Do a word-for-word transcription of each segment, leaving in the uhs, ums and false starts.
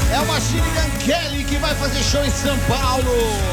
É o Machine Gun Kelly que vai fazer show em São Paulo.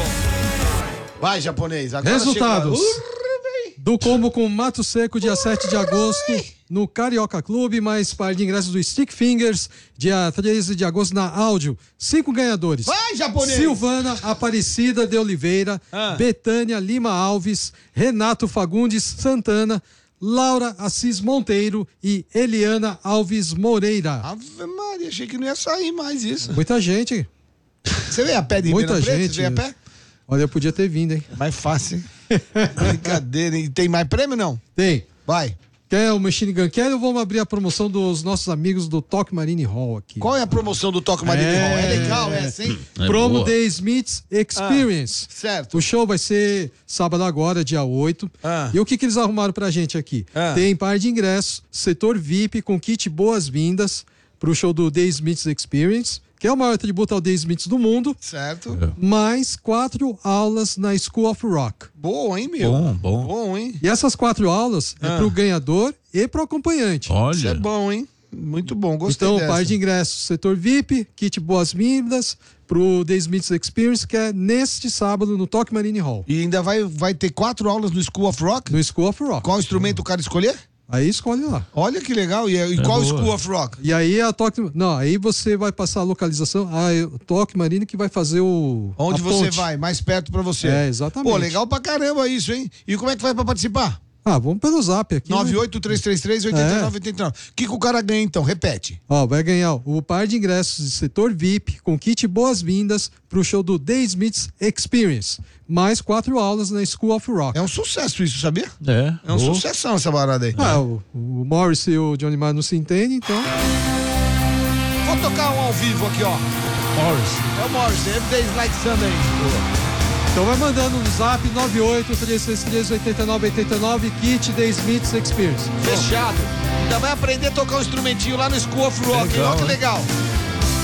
Vai, japonês. Agora Resultados chega... do combo com Mato Seco, dia sete de agosto, no Carioca Clube, mais par de ingressos do Stick Fingers, dia treze de agosto na Áudio. Cinco ganhadores. Vai, japonês! Silvana Aparecida de Oliveira, ah. Betânia Lima Alves, Renato Fagundes Santana, Laura Assis Monteiro e Eliana Alves Moreira. Ave Maria, achei que não ia sair mais isso. Muita gente. Você veio a pé de Muita Ribeirão gente. Preto? Você veio a pé? Olha, eu podia ter vindo, hein? Mais fácil, hein? Brincadeira, hein? Tem mais prêmio, não? Tem. Vai. Quer o Machine Gun Kelly ou vamos abrir a promoção dos nossos amigos do Talk Marine Hall aqui? Qual é a promoção do Talk Marine é... Hall? É legal essa, hein? É Promo boa. The Smiths Experience. Ah, certo. O show vai ser sábado agora, dia oito. Ah. E o que, que eles arrumaram pra gente aqui? Ah. Tem par de ingressos, setor V I P com kit boas-vindas pro show do The Smiths Experience, que é o maior tributo ao The Smiths do mundo. Certo. É. Mais quatro aulas na School of Rock. Boa, hein, meu? Bom, bom. Bom, hein? E essas quatro aulas ah. é pro ganhador e pro acompanhante. Olha. Isso é bom, hein? Muito bom, gostei Então, dessa. par de ingressos, setor V I P, kit boas-vindas pro The Smiths Experience, que é neste sábado no Talk Marine Hall. E ainda vai, vai ter quatro aulas no School of Rock? No School of Rock. Qual instrumento o cara escolher? Aí escolhe lá. Olha que legal. E, e é qual boa. School of Rock? E aí a Talk... Não, aí você vai passar a localização. Ah, o Talk Marine que vai fazer o... Onde você ponte. vai, mais perto pra você. É, exatamente. Pô, legal pra caramba isso, hein? E como é que vai pra participar? Ah, vamos pelo zap aqui. nove oito três três três, oito nove oito nove. O que, que o cara ganha então? Repete. Ó, vai ganhar o par de ingressos de setor V I P com kit boas-vindas pro show do The Smiths Experience. Mais quatro aulas na School of Rock. É um sucesso isso, sabia? É. É um oh. sucessão essa barada aí. Ah, o, o Morris e o Johnny Marr não se entendem, então... Vou tocar um ao vivo aqui, ó. Morris. É o Morris, Every Day's Like Sunday. Então vai mandando no zap nove oito três três três, oito nove oito nove, kit The Smiths Experience. Fechado. Ainda vai aprender a tocar um instrumentinho lá no School of Rock, hein? Olha que legal.